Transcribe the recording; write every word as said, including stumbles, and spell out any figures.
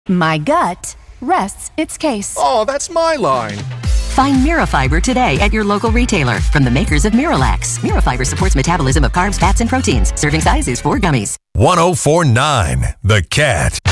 My gut rests its case. Oh, that's my line. Find Mirafiber today at your local retailer from the makers of Miralax. Mirafiber supports metabolism of carbs, fats, and proteins. Serving size is four gummies. one oh four point nine The Cat.